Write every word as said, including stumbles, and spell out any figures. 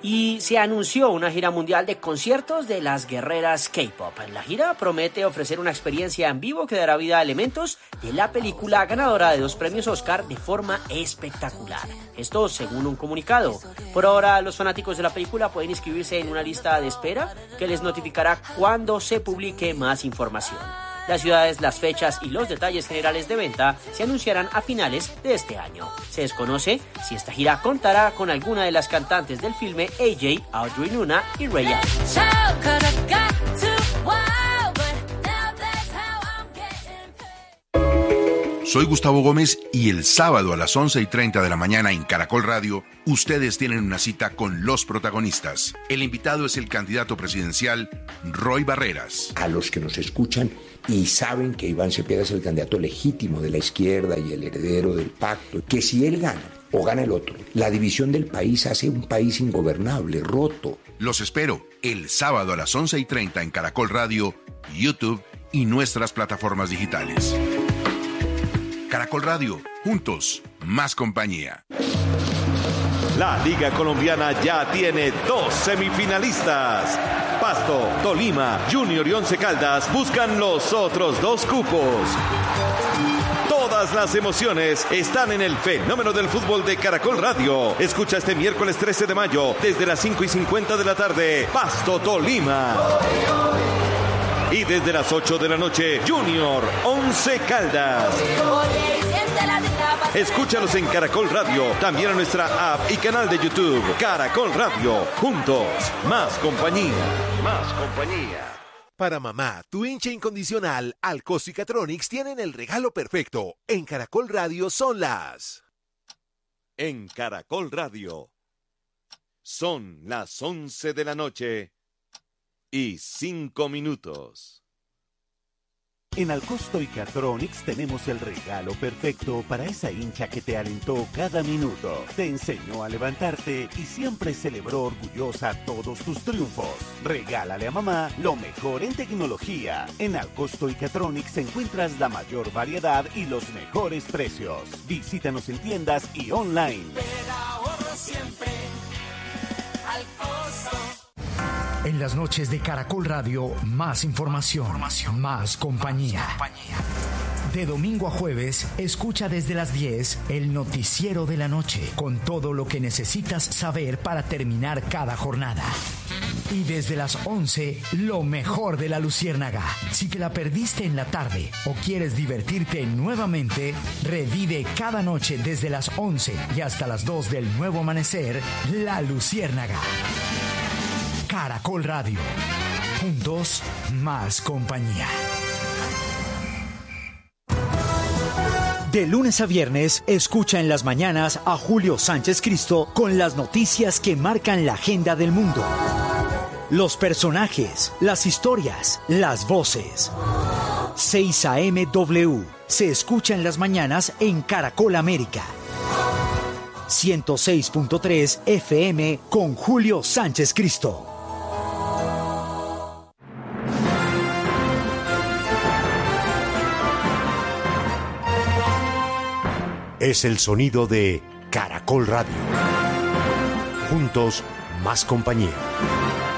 Y se anunció una gira mundial de conciertos de las guerreras K-pop. La gira promete ofrecer una experiencia en vivo que dará vida a elementos de la película ganadora de dos premios Oscar de forma espectacular. Esto según un comunicado. Por ahora, los fanáticos de la película pueden inscribirse en una lista de espera que les notificará cuando se publique más información. Las ciudades, las fechas y los detalles generales de venta se anunciarán a finales de este año. Se desconoce si esta gira contará con alguna de las cantantes del filme A J, Audrey Nuna y Raya. Soy Gustavo Gómez y el sábado a las once y treinta de la mañana en Caracol Radio, ustedes tienen una cita con los protagonistas. El invitado es el candidato presidencial Roy Barreras. A los que nos escuchan y saben que Iván Cepeda es el candidato legítimo de la izquierda y el heredero del pacto, que si él gana o gana el otro, la división del país hace un país ingobernable, roto. Los espero el sábado a las once y treinta en Caracol Radio, YouTube y nuestras plataformas digitales. Caracol Radio, juntos, más compañía. La Liga Colombiana ya tiene dos semifinalistas. Pasto, Tolima, Junior y Once Caldas buscan los otros dos cupos. Todas las emociones están en el fenómeno del fútbol de Caracol Radio. Escucha este miércoles trece de mayo, desde las cinco y cincuenta de la tarde, Pasto, Tolima. Y desde las ocho de la noche, Junior, Once Caldas. Escúchalos en Caracol Radio, también en nuestra app y canal de YouTube. Caracol Radio, juntos, más compañía. Más compañía. Para mamá, tu hincha incondicional, Alcosto y Catronics tienen el regalo perfecto. En Caracol Radio son las... En Caracol Radio, son las once de la noche y cinco minutos. En Alcosto y Catronics tenemos el regalo perfecto para esa hincha que te alentó cada minuto, te enseñó a levantarte y siempre celebró orgullosa todos tus triunfos. Regálale a mamá lo mejor en tecnología. En Alcosto y Catronics encuentras la mayor variedad y los mejores precios. Visítanos en tiendas y online. Siempre Alcosto. En las noches de Caracol Radio, más información, información. Más compañía. De domingo a jueves, escucha desde las diez el noticiero de la noche, con todo lo que necesitas saber para terminar cada jornada. Y desde las once, lo mejor de la Luciérnaga. Si te la perdiste en la tarde o quieres divertirte nuevamente, revive cada noche desde las once y hasta las dos del nuevo amanecer, La Luciérnaga. Caracol Radio. Juntos, más compañía. De lunes a viernes, escucha en las mañanas a Julio Sánchez Cristo con las noticias que marcan la agenda del mundo. Los personajes, las historias, las voces. seis A M W se escucha en las mañanas en Caracol América. ciento seis punto tres F M con Julio Sánchez Cristo. Es el sonido de Caracol Radio. Juntos, más compañía.